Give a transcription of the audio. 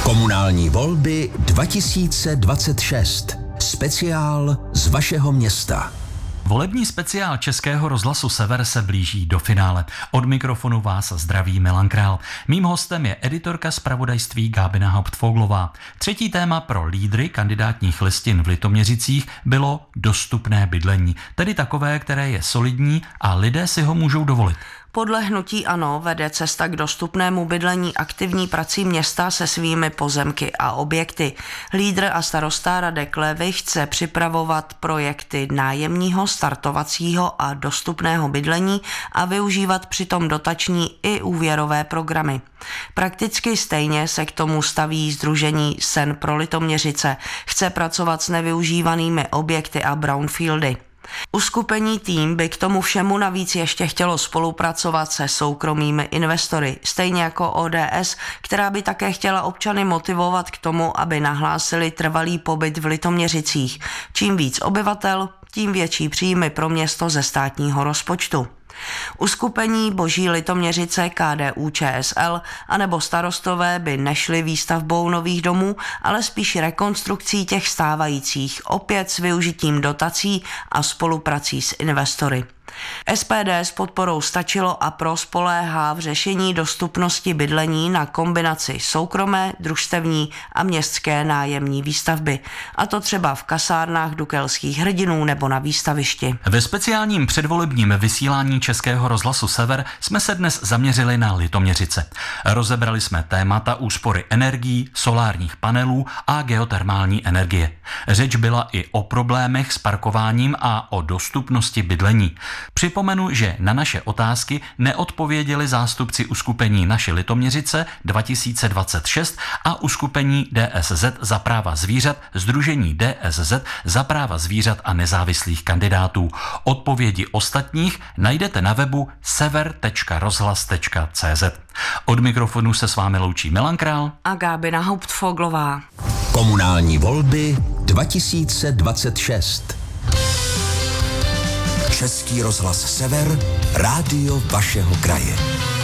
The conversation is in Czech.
Komunální volby 2026. Speciál z vašeho města. Volební speciál Českého rozhlasu Sever se blíží do finále. Od mikrofonu vás zdraví Milan Král. Mým hostem je editorka zpravodajství Gábina Hauptfoglová. Třetí téma pro lídry kandidátních listin v Litoměřicích bylo dostupné bydlení, tedy takové, které je solidní a lidé si ho můžou dovolit. Podle hnutí ANO vede cesta k dostupnému bydlení aktivní prací města se svými pozemky a objekty. Lídr a starosta Radek Levy chce připravovat projekty nájemního, startovacího a dostupného bydlení a využívat přitom dotační i úvěrové programy. Prakticky stejně se k tomu staví sdružení Sen pro Litoměřice. Chce pracovat s nevyužívanými objekty a brownfieldy. Uskupení Tým by k tomu všemu navíc ještě chtělo spolupracovat se soukromými investory, stejně jako ODS, která by také chtěla občany motivovat k tomu, aby nahlásili trvalý pobyt v Litoměřicích. Čím víc obyvatel, tím větší příjmy pro město ze státního rozpočtu. Uskupení Boží Litoměřice, KDU-ČSL anebo starostové by nešli výstavbou nových domů, ale spíš rekonstrukcí těch stávajících, opět s využitím dotací a spoluprací s investory. SPD s podporou Stačilo a PRO spoléhá v řešení dostupnosti bydlení na kombinaci soukromé, družstevní a městské nájemní výstavby. A to třeba v kasárnách Dukelských hrdinů nebo na výstavišti. Ve speciálním předvolebním vysílání Českého rozhlasu Sever jsme se dnes zaměřili na Litoměřice. Rozebrali jsme témata úspory energií, solárních panelů a geotermální energie. Řeč byla i o problémech s parkováním a o dostupnosti bydlení. Připomenu, že na naše otázky neodpověděli zástupci uskupení Naše Litoměřice 2026 a uskupení DSZ za práva zvířat, sdružení DSZ za práva zvířat a nezávislých kandidátů. Odpovědi ostatních najdete na webu sever.rozhlas.cz. Od mikrofonu se s vámi loučí Milan Král a Gábina Hauptfoglová. Komunální volby 2026. Český rozhlas Sever, rádio vašeho kraje.